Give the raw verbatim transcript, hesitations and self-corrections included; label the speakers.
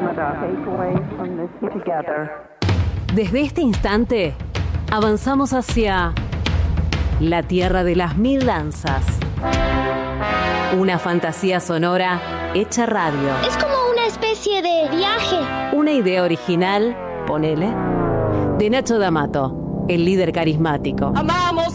Speaker 1: Desde este instante, avanzamos hacia la tierra de las mil danzas. Una fantasía sonora hecha radio.
Speaker 2: Es como una especie de viaje.
Speaker 1: Una idea original, ponele, de Nacho D'Amato, el líder carismático.
Speaker 3: Amamos